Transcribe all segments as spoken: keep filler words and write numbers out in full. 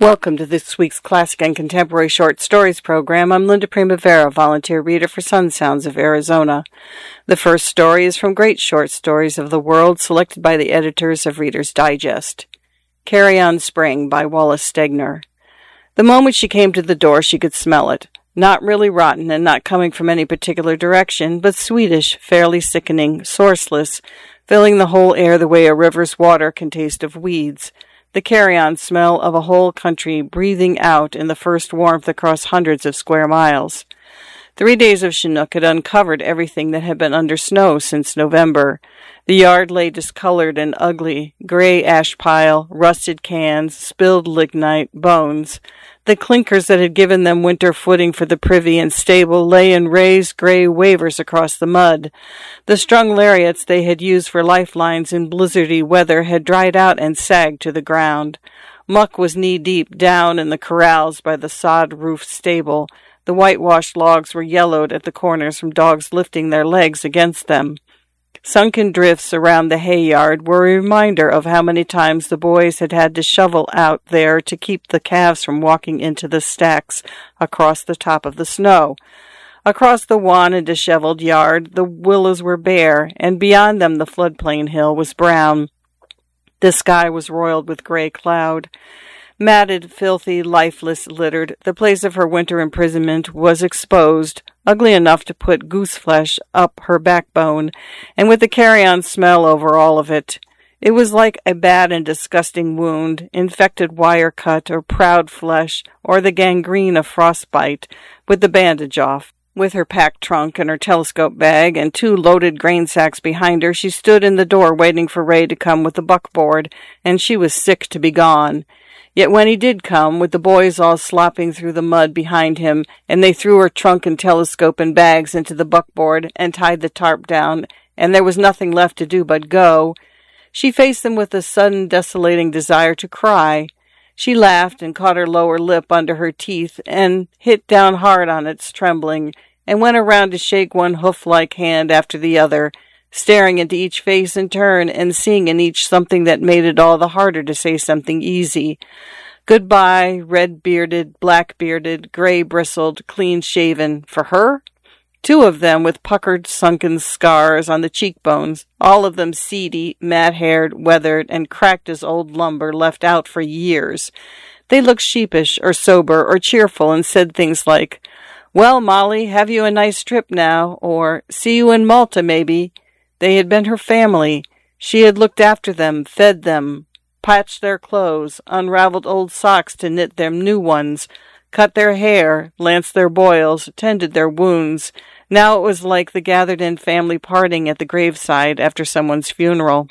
Welcome to this week's Classic and Contemporary Short Stories program. I'm Linda Primavera, volunteer reader for Sun Sounds of Arizona. The first story is from Great Short Stories of the World, selected by the editors of Reader's Digest. Carry On Spring by Wallace Stegner. The moment she came to the door, she could smell it. Not really rotten and not coming from any particular direction, but sweetish, fairly sickening, sourceless, filling the whole air the way a river's water can taste of weeds. The carry-on smell of a whole country breathing out in the first warmth across hundreds of square miles. Three days of Chinook had uncovered everything that had been under snow since November. The yard lay discolored and ugly, gray ash pile, rusted cans, spilled lignite, bones. The clinkers that had given them winter footing for the privy and stable lay in raised gray wavers across the mud. The strung lariats they had used for lifelines in blizzardy weather had dried out and sagged to the ground. Muck was knee-deep down in the corrals by the sod-roofed stable. The whitewashed logs were yellowed at the corners from dogs lifting their legs against them. Sunken drifts around the hay yard were a reminder of how many times the boys had had to shovel out there to keep the calves from walking into the stacks across the top of the snow. Across the wan and disheveled yard, the willows were bare, and beyond them the floodplain hill was brown. The sky was roiled with gray cloud. Matted, filthy, lifeless, littered, the place of her winter imprisonment was exposed, ugly enough to put goose-flesh up her backbone, and with the carry-on smell over all of it. It was like a bad and disgusting wound, infected wire cut or proud flesh, or the gangrene of frostbite, with the bandage off. With her packed trunk and her telescope bag and two loaded grain sacks behind her, she stood in the door waiting for Ray to come with the buckboard, and she was sick to be gone. Yet when he did come, with the boys all slopping through the mud behind him, and they threw her trunk and telescope and bags into the buckboard and tied the tarp down, and there was nothing left to do but go, she faced them with a sudden desolating desire to cry. She laughed and caught her lower lip under her teeth and hit down hard on its trembling, and went around to shake one hoof-like hand after the other, staring into each face in turn and seeing in each something that made it all the harder to say something easy. Goodbye, red-bearded, black-bearded, gray-bristled, clean-shaven. For her? Two of them with puckered, sunken scars on the cheekbones, all of them seedy, mat-haired, weathered, and cracked as old lumber left out for years. They looked sheepish or sober or cheerful and said things like, "Well, Molly, have you a nice trip now?" or "See you in Malta, maybe." They had been her family. She had looked after them, fed them, patched their clothes, unraveled old socks to knit them new ones, cut their hair, lanced their boils, tended their wounds. Now it was like the gathered-in family parting at the graveside after someone's funeral.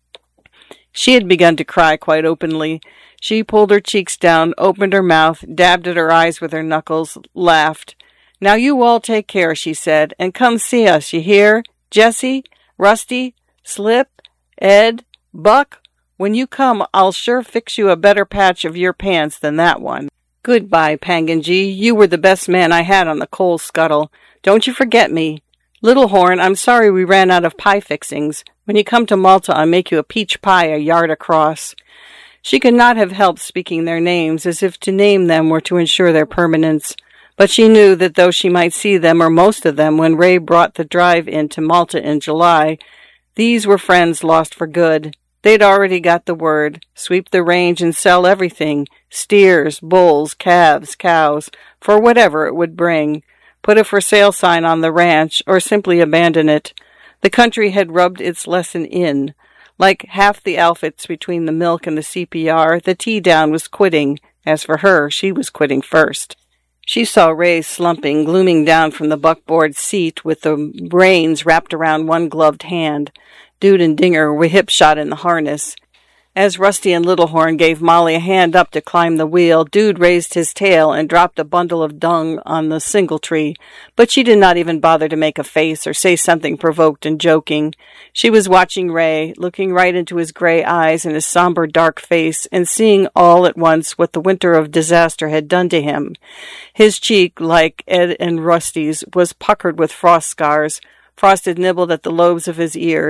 She had begun to cry quite openly. She pulled her cheeks down, opened her mouth, dabbed at her eyes with her knuckles, laughed. "Now you all take care," she said, "and come see us, you hear? Jessie? Rusty, Slip, Ed, Buck, when you come, I'll sure fix you a better patch of your pants than that one. Goodbye, Pangingi. You were the best man I had on the coal scuttle. Don't you forget me. Little Horn, I'm sorry we ran out of pie fixings. When you come to Malta, I'll make you a peach pie a yard across." She could not have helped speaking their names, as if to name them were to ensure their permanence. But she knew that though she might see them, or most of them, when Ray brought the drive in to Malta in July, these were friends lost for good. They'd already got the word. Sweep the range and sell everything, steers, bulls, calves, cows, for whatever it would bring. Put a for sale sign on the ranch, or simply abandon it. The country had rubbed its lesson in. Like half the outfits between the milk and the C P R, the tea-down was quitting. As for her, she was quitting first. She saw Ray slumping, glooming down from the buckboard seat with the reins wrapped around one gloved hand. Dude and Dinger were hip-shot in the harness. As Rusty and Littlehorn gave Molly a hand up to climb the wheel, Dude raised his tail and dropped a bundle of dung on the singletree, but she did not even bother to make a face or say something provoked and joking. She was watching Ray, looking right into his gray eyes and his somber dark face, and seeing all at once what the winter of disaster had done to him. His cheek, like Ed and Rusty's, was puckered with frost scars. Frost had nibbled at the lobes of his ears.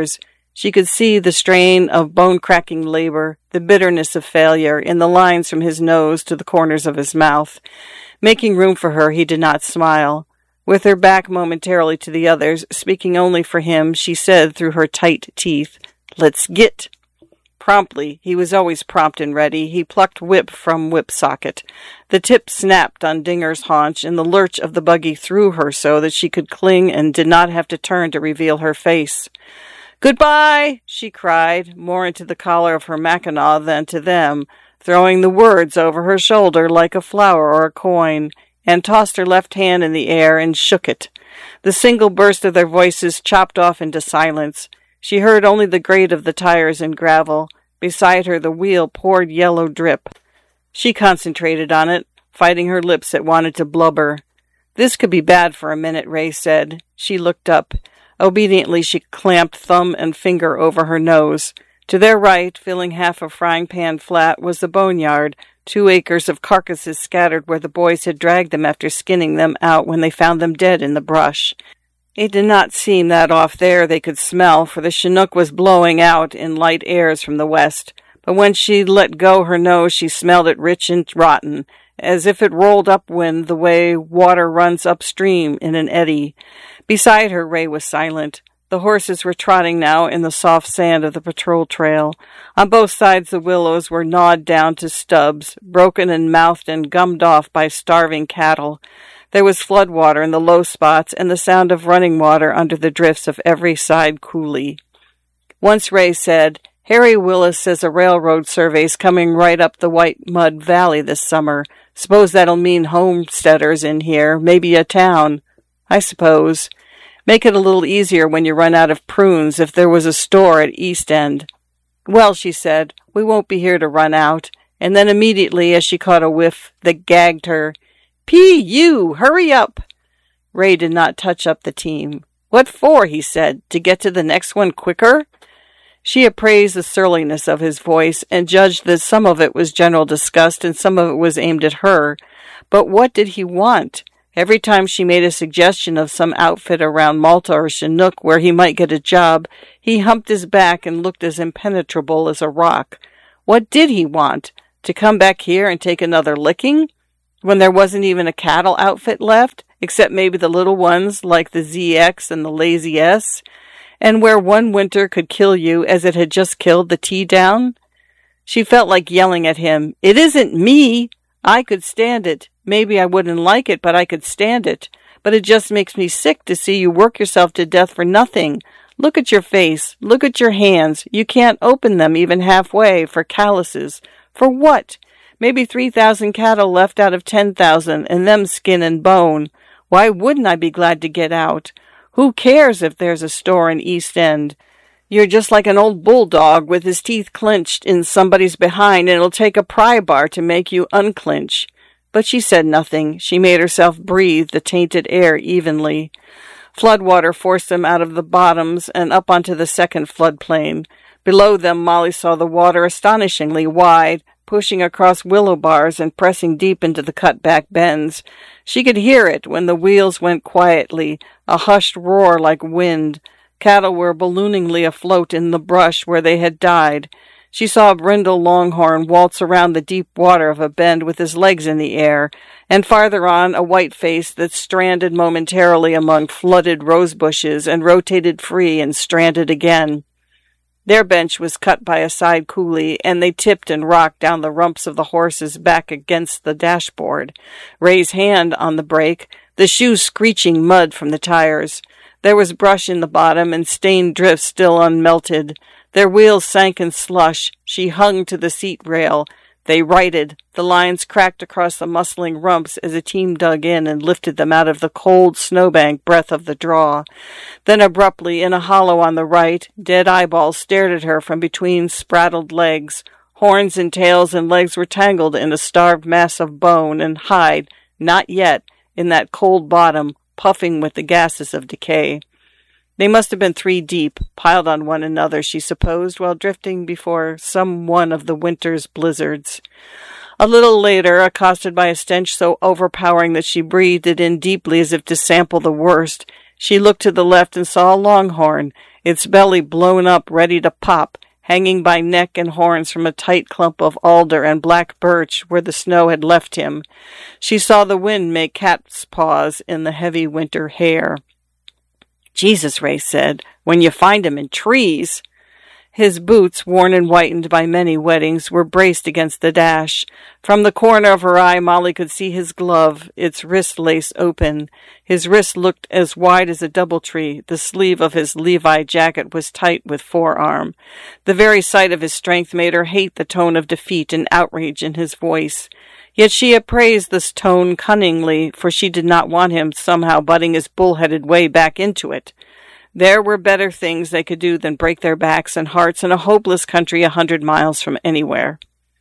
She could see the strain of bone-cracking labor, the bitterness of failure, in the lines from his nose to the corners of his mouth. Making room for her, he did not smile. With her back momentarily to the others, speaking only for him, she said through her tight teeth, "Let's get." Promptly, he was always prompt and ready, he plucked whip from whip socket. The tip snapped on Dinger's haunch, and the lurch of the buggy threw her so that she could cling and did not have to turn to reveal her face. "Goodbye!" she cried, more into the collar of her mackinaw than to them, throwing the words over her shoulder like a flower or a coin, and tossed her left hand in the air and shook it. The single burst of their voices chopped off into silence. She heard only the grate of the tires and gravel. Beside her the wheel poured yellow drip. She concentrated on it, fighting her lips that wanted to blubber. "This could be bad for a minute," Ray said. She looked up. Obediently she clamped thumb and finger over her nose. To their right, filling half a frying pan flat, was the boneyard, two acres of carcasses scattered where the boys had dragged them after skinning them out when they found them dead in the brush. It did not seem that off there they could smell, for the Chinook was blowing out in light airs from the west. But when she let go her nose, she smelled it rich and rotten, as if it rolled upwind the way water runs upstream in an eddy. Beside her, Ray was silent. The horses were trotting now in the soft sand of the patrol trail. On both sides the willows were gnawed down to stubs, broken and mouthed and gummed off by starving cattle. There was flood water in the low spots and the sound of running water under the drifts of every side coulee. Once Ray said, "Harry Willis says a railroad survey's coming right up the White Mud Valley this summer. Suppose that'll mean homesteaders in here, maybe a town." "I suppose. Make it a little easier when you run out of prunes if there was a store at East End." "Well," she said, "we won't be here to run out." And then immediately, as she caught a whiff that gagged her, "P. you! Hurry up!" Ray did not touch up the team. "What for?" he said. "To get to the next one quicker?" She appraised the surliness of his voice and judged that some of it was general disgust and some of it was aimed at her. But what did he want? Every time she made a suggestion of some outfit around Malta or Chinook where he might get a job, he humped his back and looked as impenetrable as a rock. What did he want? To come back here and take another licking? When there wasn't even a cattle outfit left, except maybe the little ones like the Z X and the Lazy S, and where one winter could kill you as it had just killed the T-Down? She felt like yelling at him, "It isn't me! I could stand it. Maybe I wouldn't like it, but I could stand it. But it just makes me sick to see you work yourself to death for nothing. Look at your face. Look at your hands. You can't open them even halfway for calluses. For what? Maybe three thousand cattle left out of ten thousand, and them skin and bone. Why wouldn't I be glad to get out? Who cares if there's a store in East End? You're just like an old bulldog with his teeth clenched in somebody's behind, and it'll take a pry bar to make you unclench." But she said nothing. She made herself breathe the tainted air evenly. Floodwater forced them out of the bottoms and up onto the second floodplain. Below them, Molly saw the water astonishingly wide, pushing across willow bars and pressing deep into the cut-back bends. She could hear it when the wheels went quietly, a hushed roar like wind. Cattle were ballooningly afloat in the brush where they had died. She saw Brindle Longhorn waltz around the deep water of a bend with his legs in the air, and farther on a white face that stranded momentarily among flooded rose bushes and rotated free and stranded again. Their bench was cut by a side coulee, and they tipped and rocked down the rumps of the horses back against the dashboard. Ray's hand on the brake, the shoes screeching mud from the tires. There was brush in the bottom and stained drifts still unmelted. Their wheels sank in slush. She hung to the seat rail. They righted. The lines cracked across the muscling rumps as a team dug in and lifted them out of the cold snowbank breath of the draw. Then abruptly, in a hollow on the right, dead eyeballs stared at her from between spraddled legs. Horns and tails and legs were tangled in a starved mass of bone and hide, not yet, in that cold bottom, puffing with the gases of decay. They must have been three deep, piled on one another, she supposed, while drifting before some one of the winter's blizzards. A little later, accosted by a stench so overpowering that she breathed it in deeply as if to sample the worst, she looked to the left and saw a longhorn, its belly blown up, ready to pop, hanging by neck and horns from a tight clump of alder and black birch where the snow had left him. She saw the wind make cat's paws in the heavy winter hair. Jesus, Ray said, when you find 'em in trees. His boots, worn and whitened by many wettings, were braced against the dash. From the corner of her eye, Molly could see his glove, its wrist lace open. His wrist looked as wide as a doubletree. The sleeve of his Levi jacket was tight with forearm. The very sight of his strength made her hate the tone of defeat and outrage in his voice. Yet she appraised this tone cunningly, for she did not want him somehow butting his bull-headed way back into it. There were better things they could do than break their backs and hearts in a hopeless country a hundred miles from anywhere.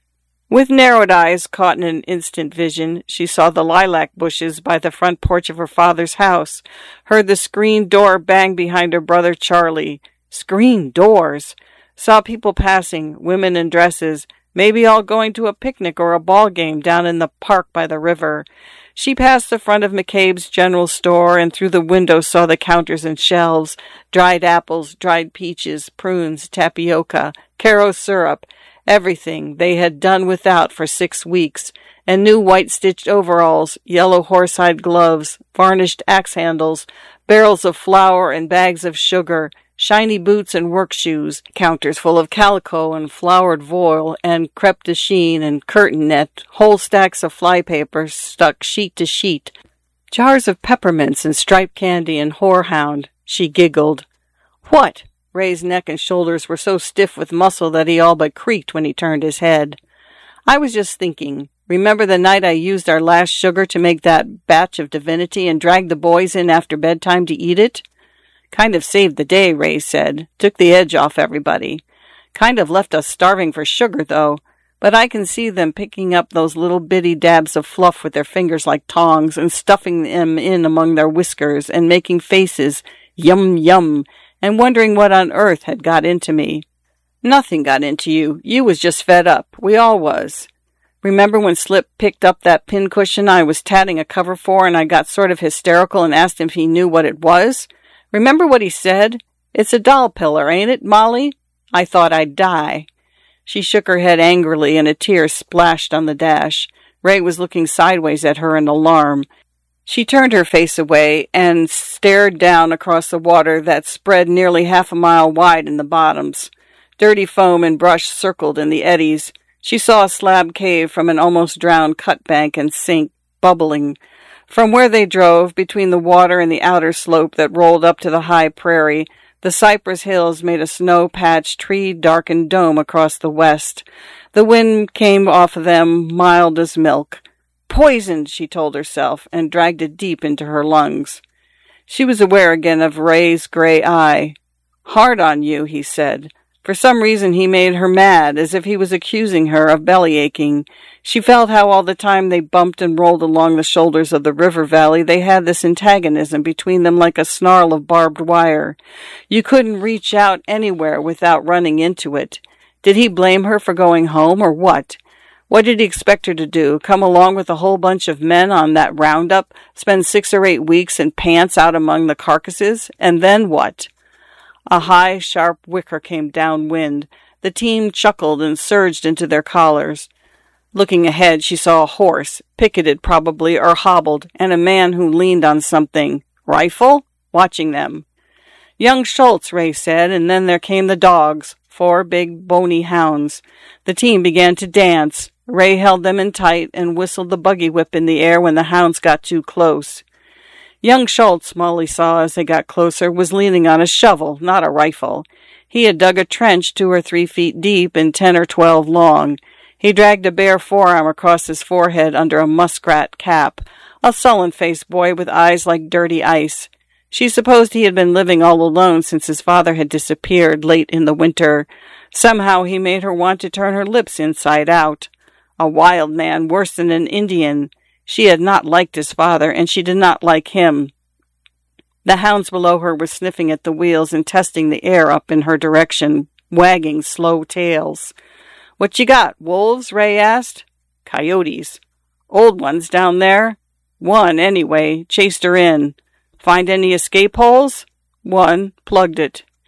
With narrowed eyes caught in an instant vision, she saw the lilac bushes by the front porch of her father's house, heard the screen door bang behind her brother Charlie. Screen doors! Saw people passing, women in dresses, maybe all going to a picnic or a ball game down in the park by the river. She passed the front of McCabe's general store and through the window saw the counters and shelves, dried apples, dried peaches, prunes, tapioca, Caro syrup, everything they had done without for six weeks, and new white-stitched overalls, yellow horsehide gloves, varnished axe handles, barrels of flour and bags of sugar, shiny boots and work shoes, counters full of calico and flowered voile and crepe de chine and curtain net, whole stacks of flypaper stuck sheet to sheet, jars of peppermints and striped candy and horehound. She giggled. What? Ray's neck and shoulders were so stiff with muscle that he all but creaked when he turned his head. I was just thinking. Remember the night I used our last sugar to make that batch of divinity and dragged the boys in after bedtime to eat it? Kind of saved the day, Ray said. Took the edge off everybody. Kind of left us starving for sugar, though. But I can see them picking up those little bitty dabs of fluff with their fingers like tongs and stuffing them in among their whiskers and making faces, yum, yum, and wondering what on earth had got into me. Nothing got into you. You was just fed up. We all was. Remember when Slip picked up that pincushion I was tatting a cover for and I got sort of hysterical and asked him if he knew what it was? Remember what he said? It's a doll pillar, ain't it, Molly? I thought I'd die. She shook her head angrily and a tear splashed on the dash. Ray was looking sideways at her in alarm. She turned her face away and stared down across the water that spread nearly half a mile wide in the bottoms. Dirty foam and brush circled in the eddies. She saw a slab cave from an almost drowned cut bank and sink, bubbling. From where they drove, between the water and the outer slope that rolled up to the high prairie, the cypress hills made a snow-patched, tree-darkened dome across the west. The wind came off of them, mild as milk. Poisoned, she told herself, and dragged it deep into her lungs. She was aware again of Ray's gray eye. Hard on you, he said. For some reason he made her mad, as if he was accusing her of belly-aching. She felt how all the time they bumped and rolled along the shoulders of the river valley they had this antagonism between them like a snarl of barbed wire. You couldn't reach out anywhere without running into it. Did he blame her for going home, or what? What did he expect her to do, come along with a whole bunch of men on that roundup, spend six or eight weeks in pants out among the carcasses, and then what? A high, sharp wicker came downwind. The team chuckled and surged into their collars. Looking ahead, she saw a horse, picketed probably or hobbled, and a man who leaned on something. Rifle? Watching them. Young Schultz, Ray said, and then there came the dogs, four big, bony hounds. The team began to dance. Ray held them in tight and whistled the buggy whip in the air when the hounds got too close. Young Schultz, Molly saw as they got closer, was leaning on a shovel, not a rifle. He had dug a trench two or three feet deep and ten or twelve long. He dragged a bare forearm across his forehead under a muskrat cap, a sullen-faced boy with eyes like dirty ice. She supposed he had been living all alone since his father had disappeared late in the winter. Somehow he made her want to turn her lips inside out. A wild man, worse than an Indian. She had not liked his father, and she did not like him. The hounds below her were sniffing at the wheels and testing the air up in her direction, wagging slow tails. "What you got, wolves?" Ray asked. "Coyotes." "Old ones down there?" "One, anyway. Chased her in." "Find any escape holes?" "One. Plugged it."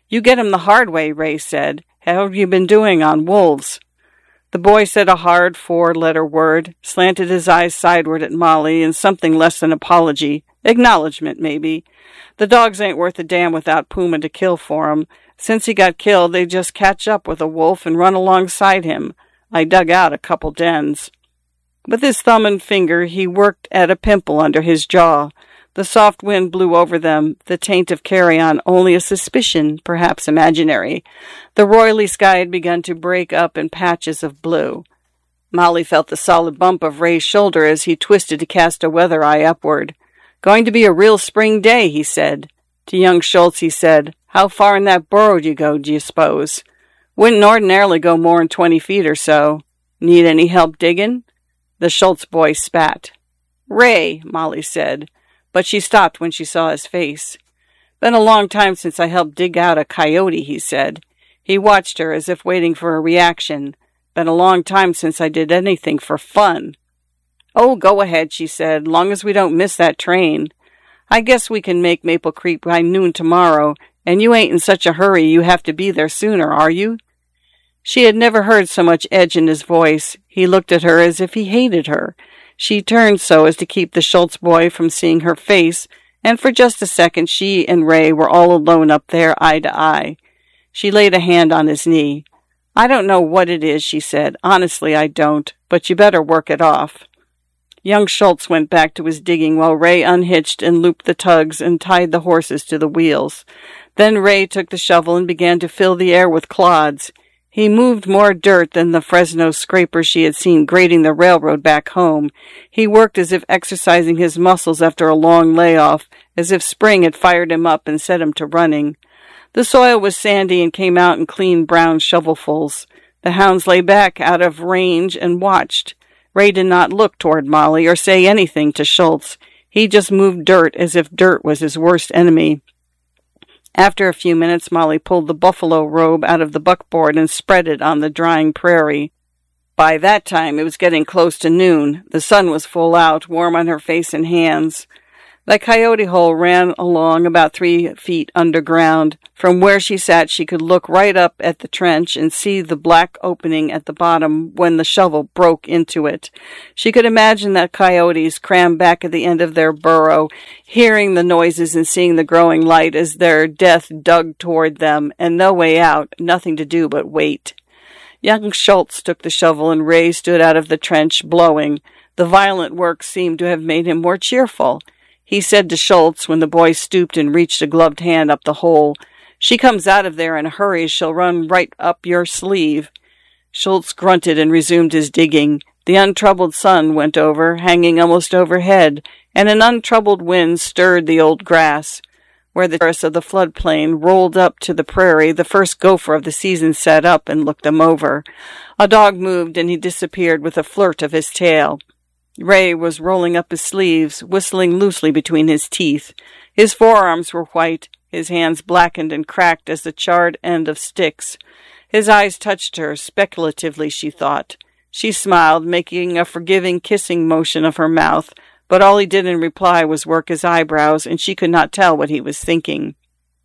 You get 'em the hard way, Ray said. How have you been doing on wolves? The boy said a hard four-letter word, slanted his eyes sideward at Molly in something less than apology. Acknowledgement, maybe. The dogs ain't worth a damn without Puma to kill for 'em. Since he got killed, they just catch up with a wolf and run alongside him. I dug out a couple dens. With his thumb and finger, he worked at a pimple under his jaw. The soft wind blew over them, the taint of carrion only a suspicion, perhaps imaginary. The roily sky had begun to break up in patches of blue. Molly felt the solid bump of Ray's shoulder as he twisted to cast a weather eye upward. Going to be a real spring day, he said. To young Schultz, he said, How far in that burrow do you go, do you suppose? Wouldn't ordinarily go more'n twenty feet or so. Need any help diggin'? The Schultz boy spat. Ray, Molly said, but she stopped when she saw his face. Been a long time since I helped dig out a coyote, he said. He watched her as if waiting for a reaction. Been a long time since I did anything for fun. Oh, go ahead, she said, long as we don't miss that train. I guess we can make Maple Creek by noon tomorrow, and you ain't in such a hurry you have to be there sooner, are you? She had never heard so much edge in his voice. He looked at her as if he hated her. She turned so as to keep the Schultz boy from seeing her face, and for just a second she and Ray were all alone up there, eye to eye. She laid a hand on his knee. I don't know what it is, she said. Honestly, I don't, but you better work it off. Young Schultz went back to his digging while Ray unhitched and looped the tugs and tied the horses to the wheels. Then Ray took the shovel and began to fill the air with clods. He moved more dirt than the Fresno scraper she had seen grading the railroad back home. He worked as if exercising his muscles after a long layoff, as if spring had fired him up and set him to running. The soil was sandy and came out in clean brown shovelfuls. The hounds lay back out of range and watched. Ray did not look toward Molly or say anything to Schultz. He just moved dirt as if dirt was his worst enemy. After a few minutes, Molly pulled the buffalo robe out of the buckboard and spread it on the drying prairie. By that time, it was getting close to noon. The sun was full out, warm on her face and hands. The coyote hole ran along about three feet underground. From where she sat, she could look right up at the trench and see the black opening at the bottom when the shovel broke into it. She could imagine that coyotes crammed back at the end of their burrow, hearing the noises and seeing the growing light as their death dug toward them, and no way out, nothing to do but wait. Young Schultz took the shovel and Ray stood out of the trench, blowing. The violent work seemed to have made him more cheerful. He said to Schultz when the boy stooped and reached a gloved hand up the hole, She comes out of there in a hurry, she'll run right up your sleeve. Schultz grunted and resumed his digging. The untroubled sun went over, hanging almost overhead, and an untroubled wind stirred the old grass. Where the terrace of the floodplain rolled up to the prairie, the first gopher of the season sat up and looked them over. A dog moved, and he disappeared with a flirt of his tail. Ray was rolling up his sleeves, whistling loosely between his teeth. His forearms were white, his hands blackened and cracked as the charred end of sticks. His eyes touched her, speculatively, she thought. She smiled, making a forgiving kissing motion of her mouth, but all he did in reply was work his eyebrows, and she could not tell what he was thinking.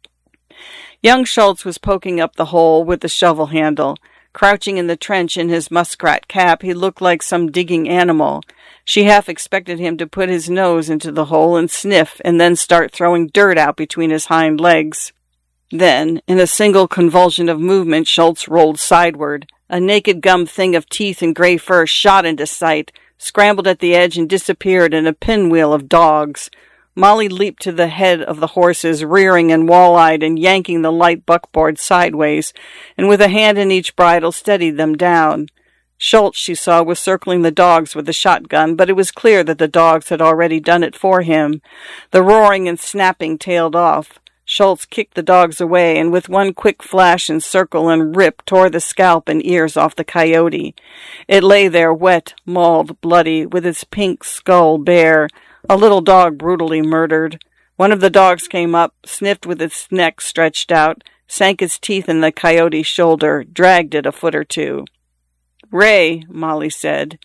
Young Schultz was poking up the hole with the shovel handle. Crouching in the trench in his muskrat cap, he looked like some digging animal. She half expected him to put his nose into the hole and sniff, and then start throwing dirt out between his hind legs. Then, in a single convulsion of movement, Schultz rolled sideward. A naked gum thing of teeth and gray fur shot into sight, scrambled at the edge and disappeared in a pinwheel of dogs. Molly leaped to the head of the horses, rearing and wall-eyed and yanking the light buckboard sideways, and with a hand in each bridle steadied them down. Schultz, she saw, was circling the dogs with a shotgun, but it was clear that the dogs had already done it for him. The roaring and snapping tailed off. Schultz kicked the dogs away, and with one quick flash and circle and rip tore the scalp and ears off the coyote. It lay there, wet, mauled, bloody, with its pink skull bare, a little dog brutally murdered. One of the dogs came up, sniffed with its neck stretched out, sank its teeth in the coyote's shoulder, dragged it a foot or two. Ray, Molly said.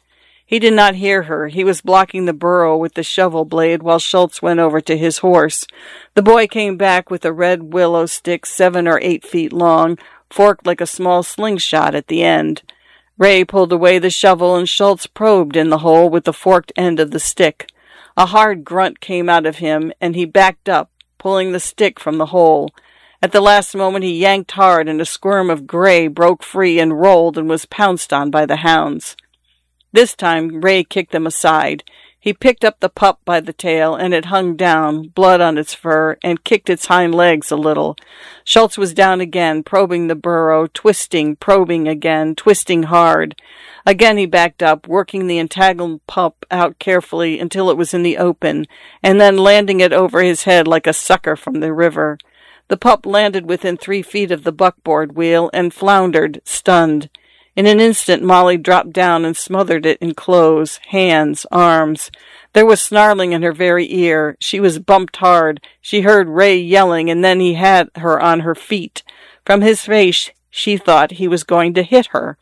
He did not hear her. He was blocking the burrow with the shovel blade while Schultz went over to his horse. The boy came back with a red willow stick seven or eight feet long, forked like a small slingshot at the end. Ray pulled away the shovel and Schultz probed in the hole with the forked end of the stick. A hard grunt came out of him, and he backed up, pulling the stick from the hole. At the last moment he yanked hard, and a squirm of gray broke free and rolled and was pounced on by the hounds. This time Ray kicked them aside. He picked up the pup by the tail, and it hung down, blood on its fur, and kicked its hind legs a little. Schultz was down again, probing the burrow, twisting, probing again, twisting hard. Again he backed up, working the entangled pup out carefully until it was in the open, and then landing it over his head like a sucker from the river. The pup landed within three feet of the buckboard wheel and floundered, stunned. In an instant Molly dropped down and smothered it in clothes, hands, arms. There was snarling in her very ear. She was bumped hard. She heard Ray yelling, and then he had her on her feet. From his face, she thought he was going to hit her.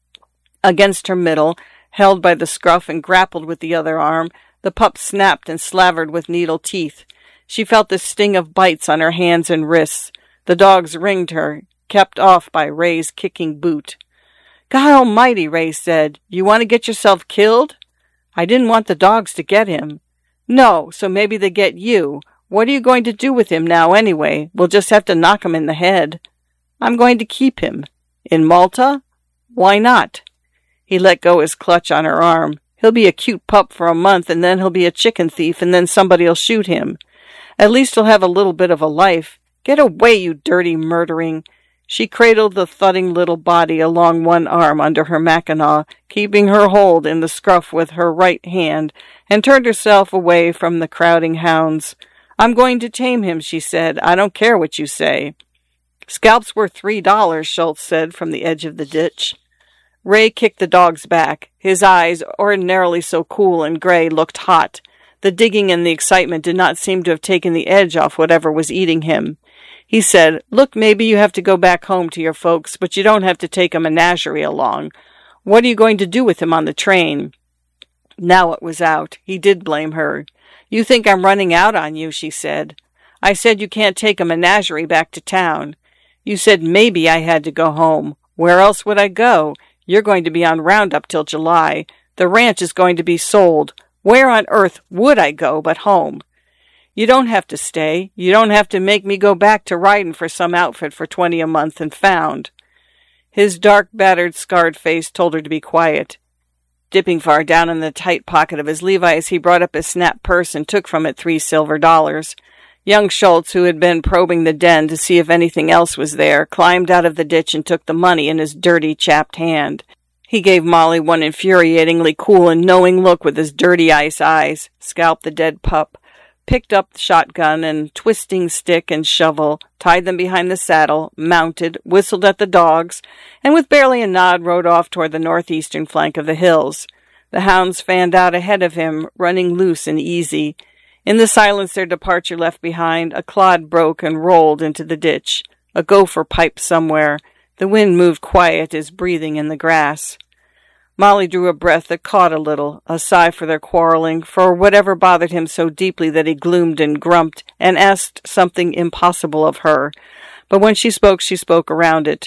Against her middle, held by the scruff and grappled with the other arm, the pup snapped and slavered with needle teeth. She felt the sting of bites on her hands and wrists. The dogs ringed her, kept off by Ray's kicking boot. God almighty, Ray said. You want to get yourself killed? I didn't want the dogs to get him. No, so maybe they get you. What are you going to do with him now anyway? We'll just have to knock him in the head. I'm going to keep him. In Malta? Why not? He let go his clutch on her arm. He'll be a cute pup for a month, and then he'll be a chicken thief, and then somebody'll shoot him. At least he'll have a little bit of a life. Get away, you dirty murdering. She cradled the thudding little body along one arm under her mackinaw, keeping her hold in the scruff with her right hand, and turned herself away from the crowding hounds. I'm going to tame him, she said. I don't care what you say. Scalp's worth three dollars, Schultz said from the edge of the ditch. Ray kicked the dogs back. His eyes, ordinarily so cool and gray, looked hot. The digging and the excitement did not seem to have taken the edge off whatever was eating him. He said, Look, maybe you have to go back home to your folks, but you don't have to take a menagerie along. What are you going to do with him on the train? Now it was out. He did blame her. You think I'm running out on you, she said. I said you can't take a menagerie back to town. You said maybe I had to go home. Where else would I go? You're going to be on roundup till July. The ranch is going to be sold. Where on earth would I go but home? You don't have to stay. You don't have to make me go back to riding for some outfit for twenty a month and found. His dark, battered, scarred face told her to be quiet. Dipping far down in the tight pocket of his Levi's, he brought up his snap purse and took from it three silver dollars. Young Schultz, who had been probing the den to see if anything else was there, climbed out of the ditch and took the money in his dirty, chapped hand. He gave Molly one infuriatingly cool and knowing look with his dirty ice eyes, scalped the dead pup, picked up the shotgun and twisting stick and shovel, tied them behind the saddle, mounted, whistled at the dogs, and with barely a nod rode off toward the northeastern flank of the hills. The hounds fanned out ahead of him, running loose and easy. In the silence their departure left behind, a clod broke and rolled into the ditch. A gopher piped somewhere. The wind moved quiet as breathing in the grass. Molly drew a breath that caught a little, a sigh for their quarreling, for whatever bothered him so deeply that he gloomed and grumped and asked something impossible of her. But when she spoke, she spoke around it.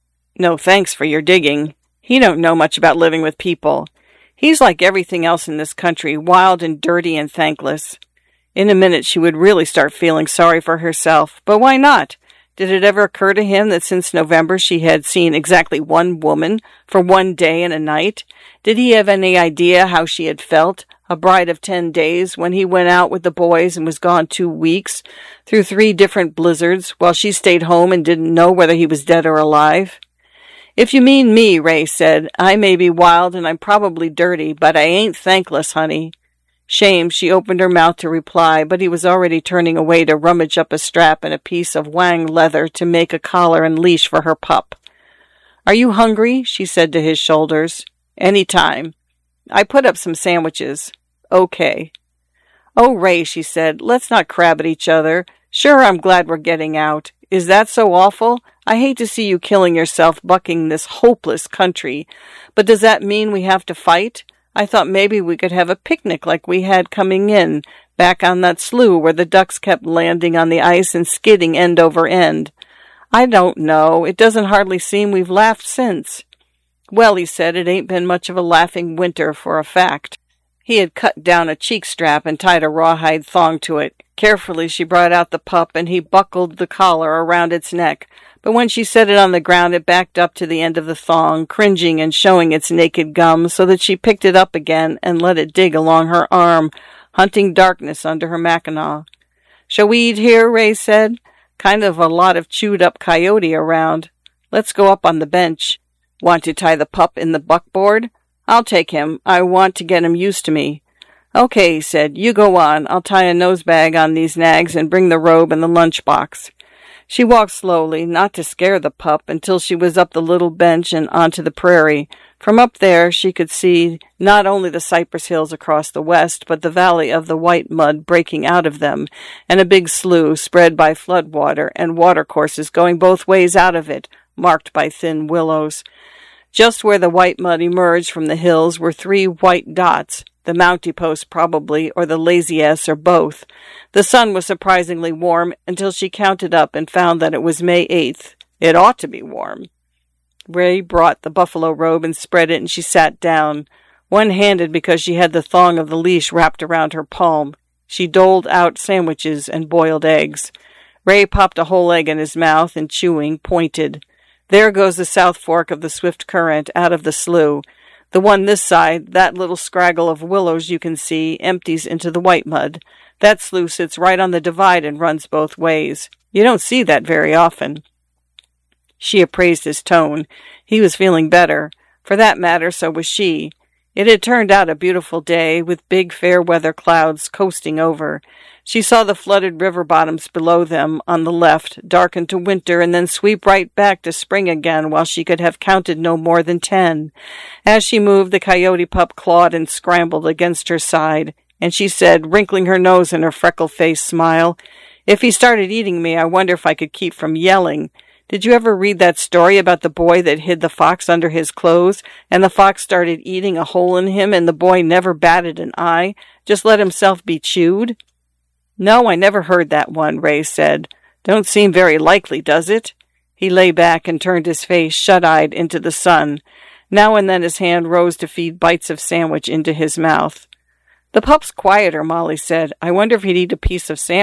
No thanks for your digging. He don't know much about living with people. He's like everything else in this country, wild and dirty and thankless. In a minute she would really start feeling sorry for herself, but why not? Did it ever occur to him that since November she had seen exactly one woman for one day and a night? Did he have any idea how she had felt, a bride of ten days, when he went out with the boys and was gone two weeks, through three different blizzards, while she stayed home and didn't know whether he was dead or alive? If you mean me, Ray said, I may be wild and I'm probably dirty, but I ain't thankless, honey. Shamed, she opened her mouth to reply, but he was already turning away to rummage up a strap and a piece of wang leather to make a collar and leash for her pup. Are you hungry? She said to his shoulders. Any time. I put up some sandwiches. Okay. Oh, Ray, she said, let's not crab at each other. Sure, I'm glad we're getting out. Is that so awful? I hate to see you killing yourself bucking this hopeless country. But does that mean we have to fight? I thought maybe we could have a picnic like we had coming in, back on that slough where the ducks kept landing on the ice and skidding end over end. I don't know. It doesn't hardly seem we've laughed since. Well, he said, it ain't been much of a laughing winter for a fact. He had cut down a cheek strap and tied a rawhide thong to it. Carefully she brought out the pup, and he buckled the collar around its neck. But when she set it on the ground, it backed up to the end of the thong, cringing and showing its naked gums, so that she picked it up again and let it dig along her arm, hunting darkness under her mackinaw. "Shall we eat here?" Ray said. "Kind of a lot of chewed-up coyote around. Let's go up on the bench. Want to tie the pup in the buckboard? I'll take him. I want to get him used to me." "Okay," he said. "You go on. I'll tie a nosebag on these nags and bring the robe and the lunchbox." She walked slowly, not to scare the pup, until she was up the little bench and onto the prairie. From up there she could see not only the cypress hills across the west, but the valley of the White Mud breaking out of them, and a big slough spread by flood water, and watercourses going both ways out of it, marked by thin willows. Just where the White Mud emerged from the hills were three white dots, the Mountie Post probably, or the Lazy S, or both. The sun was surprisingly warm until she counted up and found that it was May eighth. It ought to be warm. Ray brought the buffalo robe and spread it, and she sat down, one-handed because she had the thong of the leash wrapped around her palm. She doled out sandwiches and boiled eggs. Ray popped a whole egg in his mouth and, chewing, pointed. "There goes the south fork of the swift current out of the slough. The one this side, that little scraggle of willows you can see, empties into the White Mud. That slough sits right on the divide and runs both ways. You don't see that very often." She appraised his tone. He was feeling better. For that matter, so was she. It had turned out a beautiful day, with big fair-weather clouds coasting over. She saw the flooded river bottoms below them, on the left, darken to winter and then sweep right back to spring again while she could have counted no more than ten. As she moved, the coyote pup clawed and scrambled against her side, and she said, wrinkling her nose in her freckle-faced smile, "If he started eating me, I wonder if I could keep from yelling. Did you ever read that story about the boy that hid the fox under his clothes, and the fox started eating a hole in him, and the boy never batted an eye, just let himself be chewed?" "No, I never heard that one," Ray said. "Don't seem very likely, does it?" He lay back and turned his face shut-eyed into the sun. Now and then his hand rose to feed bites of sandwich into his mouth. "The pup's quieter," Molly said. "I wonder if he'd eat a piece of sandwich